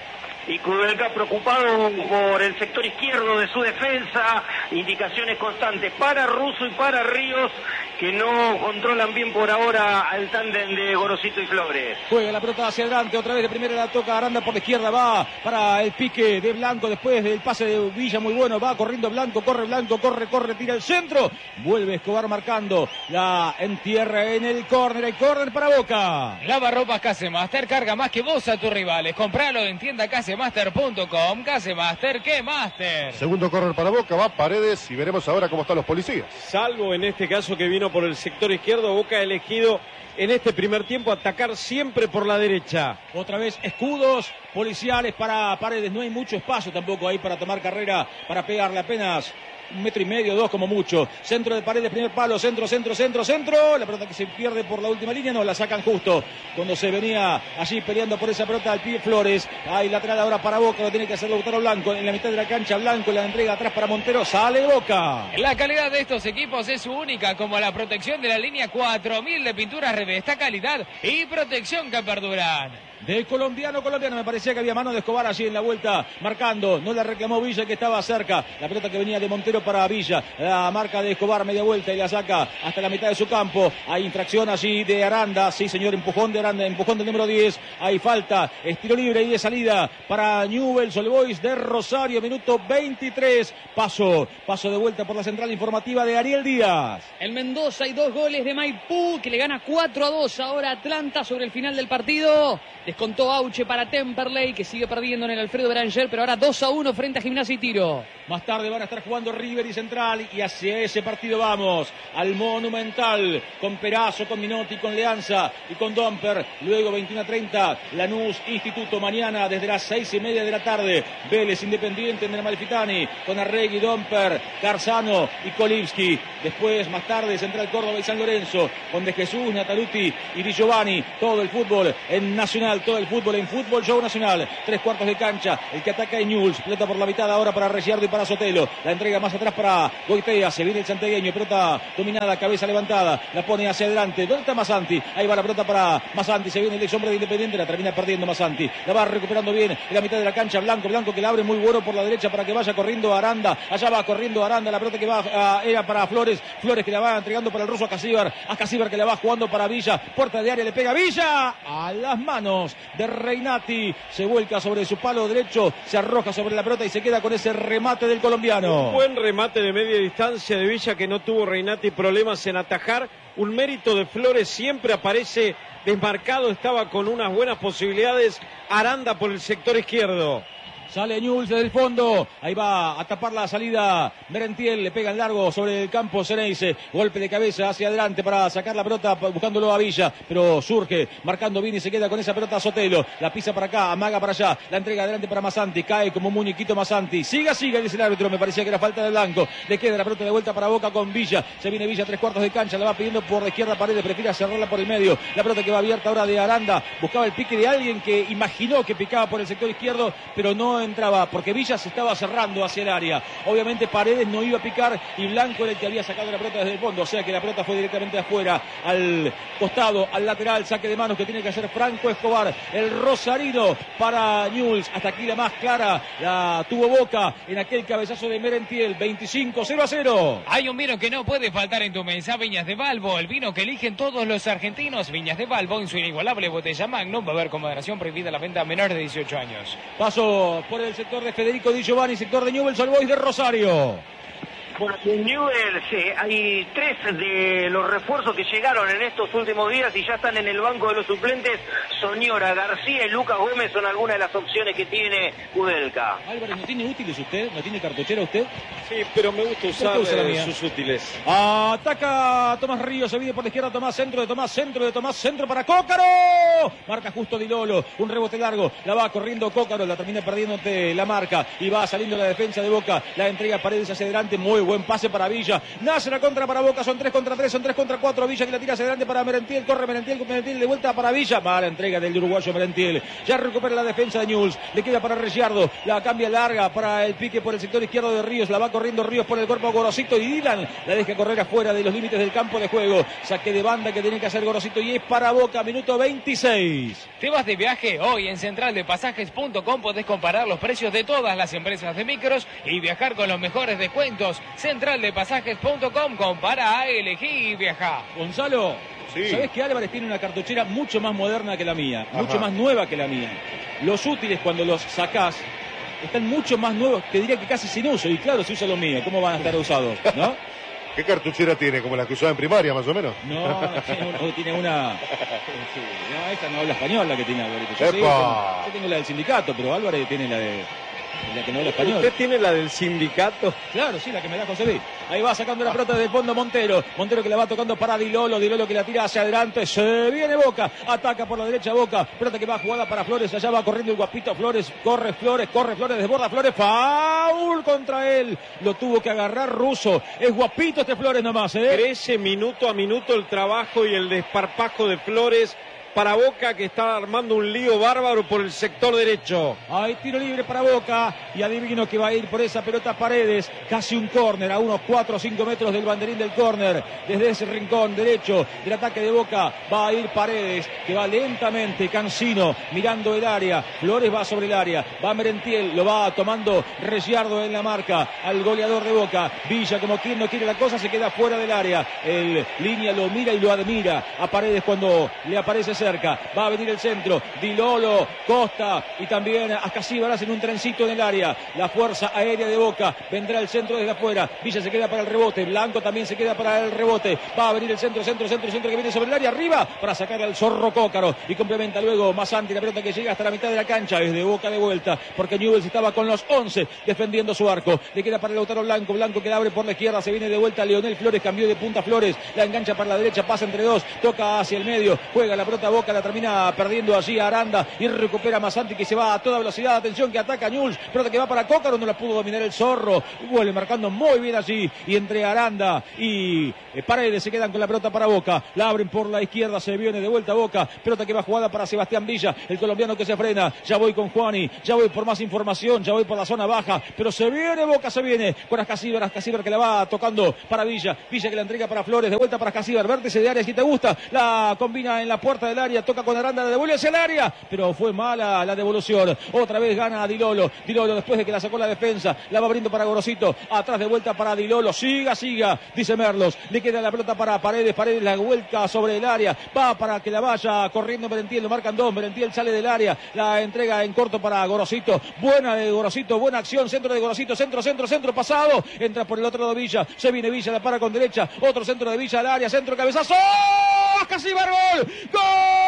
D: Y Kudelka preocupado por el sector izquierdo de su defensa, indicaciones constantes para Russo y para Ríos, que no controlan bien por ahora al tándem de Gorosito y Flores.
F: Juega la pelota hacia adelante, otra vez de primera la toca Aranda por la izquierda, va para el pique de Blanco después del pase de Villa muy bueno, va corriendo Blanco, corre Blanco, corre, corre, tira el centro, vuelve Escobar marcando, la entierra en el córner, el córner para Boca.
B: Lavarropas Casemaster, carga más que vos a tus rivales, compralo en tienda casemaster punto com, Casemaster, ¿qué Master?
E: Segundo córner para Boca, va Paredes y veremos ahora cómo están los policías.
C: Salvo en este caso que vino por el sector izquierdo, Boca ha elegido en este primer tiempo atacar siempre por la derecha.
F: Otra vez escudos policiales para Paredes, no hay mucho espacio tampoco ahí para tomar carrera, para pegarle apenas un metro y medio, dos como mucho. Centro de Paredes, primer palo, centro, centro, centro, centro. La pelota que se pierde por la última línea, no, la sacan justo cuando se venía allí peleando por esa pelota al pie Flores. Hay lateral ahora para Boca, lo tiene que hacer Lautaro Blanco en la mitad de la cancha. Blanco la entrega atrás para Montero, sale Boca.
B: La calidad de estos equipos es única, como la protección de la línea cuatro mil de pinturas Revesta, calidad y protección que perduran.
F: de colombiano, colombiano. Me parecía que había mano de Escobar allí en la vuelta, marcando. No la reclamó Villa, que estaba cerca. La pelota que venía de Montero para Villa. La marca de Escobar, media vuelta y la saca hasta la mitad de su campo. Hay infracción allí de Aranda. Sí, señor, empujón de Aranda, empujón del número diez. Hay falta, estilo libre y de salida para Newell's Old Boys de Rosario. Minuto veintitrés. Paso, paso de vuelta por la central informativa de Ariel Díaz.
A: En Mendoza hay dos goles de Maipú, que le gana cuatro a dos ahora Atlanta sobre el final del partido. Descontó Auche para Temperley, que sigue perdiendo en el Alfredo Beranger, pero ahora dos a uno frente a Gimnasia y Tiro.
F: Más tarde van a estar jugando River y Central, y hacia ese partido vamos, al Monumental, con Perazo, con Minotti, con Leanza y con Domper. Luego veintiuno a treinta, Lanús Instituto. Mañana desde las seis y media de la tarde, Vélez Independiente en el Amalfitani, con Arregui, Domper, Garzano y Kolivski. Después, más tarde, Central Córdoba y San Lorenzo, con De Jesús, Nataluti y Di Giovanni. Todo el fútbol en Nacional, todo el fútbol en Fútbol Show Nacional. Tres cuartos de cancha, el que ataca es Newell's. Pelota por la mitad ahora para Reciardo y para Sotelo. La entrega más atrás para Goitea. Se viene el santiagueño, pelota dominada, cabeza levantada. La pone hacia adelante. ¿Dónde está Masanti? Ahí va la pelota para Masanti. Se viene el ex hombre de Independiente. La termina perdiendo Masanti. La va recuperando bien en la mitad de la cancha. Blanco, Blanco que la abre muy bueno por la derecha para que vaya corriendo Aranda. Allá va corriendo Aranda. La pelota que va uh, era para Flores. Flores que la va entregando para el ruso Acasíbar. Acasíbar que la va jugando para Villa. Puerta de área, le pega Villa. A las manos de Reinati. Se vuelca sobre su palo derecho. Se arroja sobre la pelota y se queda con ese remate del colombiano.
C: Un buen remate de media distancia de Villa, que no tuvo Reinati problemas en atajar. Un mérito de Flores, siempre aparece desmarcado, estaba con unas buenas posibilidades. Aranda por el sector izquierdo.
F: Sale Newell's desde el fondo. Ahí va a tapar la salida Merentiel. Le pega en largo sobre el campo Ceneice. Golpe de cabeza hacia adelante para sacar la pelota, buscándolo a Villa. Pero surge, marcando bien y se queda con esa pelota Sotelo. La pisa para acá, amaga para allá. La entrega adelante para Masanti. Cae como un muñequito Masanti. Siga, siga, dice el árbitro. Me parecía que era falta de Blanco. Le queda la pelota de vuelta para Boca con Villa. Se viene Villa, tres cuartos de cancha. La va pidiendo por la izquierda Paredes. Prefiere cerrarla por el medio. La pelota que va abierta ahora de Aranda. Buscaba el pique de alguien que imaginó que picaba por el sector izquierdo, pero no entraba, porque Villa se estaba cerrando hacia el área. Obviamente Paredes no iba a picar y Blanco era el que había sacado la pelota desde el fondo, o sea que la pelota fue directamente afuera, al costado, al lateral, saque de manos que tiene que hacer Franco Escobar, el rosarino para Newell's. Hasta aquí la más clara la tuvo Boca en aquel cabezazo de Merentiel. Veinticinco, cero a cero.
B: Hay un vino que no puede faltar en tu mesa, Viñas de Balbo, el vino que eligen todos los argentinos. Viñas de Balbo en su inigualable botella Magnum. Va a haber con moderación, prohibida la venta a menores de dieciocho años.
F: Paso por el sector de Federico Di Giovanni, sector de Newell's Old Boys de Rosario.
D: Bueno, en Newell's eh, hay tres de los refuerzos que llegaron en estos últimos días y ya están en el banco de los suplentes. Soñora, García y Lucas Gómez son algunas de las opciones que tiene Kudelka.
F: Álvarez, ¿no tiene útiles usted? ¿No tiene cartuchera usted?
C: Sí, pero me gusta usar
F: usa
C: eh, sus útiles.
F: Ataca Tomás Ríos, se viene por la izquierda Tomás, centro de Tomás, centro de Tomás, centro para Cócaro. Marca justo Di Lolo, un rebote largo, la va corriendo Cócaro, la termina perdiendo ante la marca y va saliendo la defensa de Boca. La entrega Paredes hacia adelante, muy buen pase para Villa. Nace la contra para Boca, son tres contra tres, son tres contra cuatro. Villa que la tira hacia adelante para Merentiel, corre Merentiel, Merentiel de vuelta para Villa. Mala entrega del uruguayo Merentiel. Ya recupera la defensa de Newell's, le queda para Ricciardo, la cambia larga para el pique por el sector izquierdo de Ríos, la va corriendo Ríos por el cuerpo a Gorosito y Dylan la deja correr afuera de los límites del campo de juego. Saque de banda que tiene que hacer Gorosito y es para Boca, minuto veintiséis.
B: ¿Te vas de viaje? Hoy en central de pasajes punto com podés comparar los precios de todas las empresas de micros y viajar con los mejores descuentos. central de pasajes punto com, compara, elegí y viaja.
F: Gonzalo,
E: sí.
F: ¿Sabés que Álvarez tiene una cartuchera mucho más moderna que la mía?
E: Ajá.
F: Mucho más nueva que la mía. Los útiles cuando los sacás están mucho más nuevos, te diría que casi sin uso. Y claro, si usa lo mío, ¿cómo van a estar usados? ¿No?
E: ¿Qué cartuchera tiene? ¿Como la que usaba en primaria, más o menos?
F: No, no tiene una... Tiene una sí, no, esta no habla español la que tiene Álvarez. Yo, sí,
E: ¡Epa!
F: yo tengo la del sindicato, pero Álvarez tiene la de... La que no habla español.
C: ¿Usted tiene la del sindicato?
F: Claro, sí, la que me da José Luis. Ahí va sacando la pelota desde el fondo Montero. Montero que la va tocando para Di Lolo. Di Lolo que la tira hacia adelante. Se viene Boca. Ataca por la derecha Boca. Pelota que va jugada para Flores. Allá va corriendo el guapito Flores. Corre Flores, corre Flores, desborda Flores. Foul contra él. Lo tuvo que agarrar Russo. Es guapito este Flores nomás, ¿eh?
C: Crece minuto a minuto el trabajo y el desparpajo de Flores. para Boca, que está armando un lío bárbaro por el sector derecho.
F: Hay tiro libre para Boca y adivino que va a ir por esa pelota Paredes, casi un córner, a unos cuatro o cinco metros del banderín del córner. Desde ese rincón derecho del ataque de Boca va a ir Paredes, que va lentamente, cansino, mirando el área. Flores va sobre el área, va Merentiel, lo va tomando Resiardo en la marca al goleador de Boca. Villa, como quien no quiere la cosa, se queda fuera del área. El línea lo mira y lo admira a Paredes cuando le aparece cerca. Va a venir el centro, Di Lolo, Costa y también Ascasíbar hacen un trencito en el área. La fuerza aérea de Boca, vendrá el centro desde afuera. Villa se queda para el rebote, Blanco también se queda para el rebote. Va a venir el centro, centro, centro, centro que viene sobre el área, arriba para sacar al Zorro Cócaro y complementa luego Masanti, la pelota que llega hasta la mitad de la cancha, es de Boca de vuelta, porque Newell's estaba con los once defendiendo su arco. Le queda para el Lautaro Blanco, Blanco que la abre por la izquierda, se viene de vuelta Leonel Flores, cambió de punta Flores, la engancha para la derecha, pasa entre dos, toca hacia el medio, juega la pelota Boca, la termina perdiendo allí a Aranda y recupera Masanti, que se va a toda velocidad. Atención que ataca Newell's, pelota que va para Cócaro, no la pudo dominar el Zorro, vuelve marcando muy bien allí, y entre Aranda y eh, Paredes se quedan con la pelota para Boca, la abren por la izquierda, se viene de vuelta Boca, pelota que va jugada para Sebastián Villa, el colombiano que se frena. Ya voy con Juani, ya voy por más información, ya voy por la zona baja, pero se viene Boca, se viene con Ascasíbar, Ascasíbar que la va tocando para Villa, Villa que la entrega para Flores, de vuelta para Ascasíbar, vértice de área si te gusta, la combina en la puerta del área, toca con Aranda, la devuelve hacia el área, pero fue mala la devolución. Otra vez gana Di Lolo, Di Lolo después de que la sacó la defensa, la va abriendo para Gorosito, atrás de vuelta para Di Lolo, siga, siga, dice Merlos, le queda la pelota para Paredes, Paredes la vuelta sobre el área, va para que la vaya corriendo Merentiel, lo marcan dos, Merentiel sale del área, la entrega en corto para Gorosito, buena de Gorosito, buena acción, centro de Gorosito, centro, centro, centro, pasado, entra por el otro lado Villa, se viene Villa, la para con derecha, otro centro de Villa al área, centro, cabezazo, Ascasíbar, gol, gol.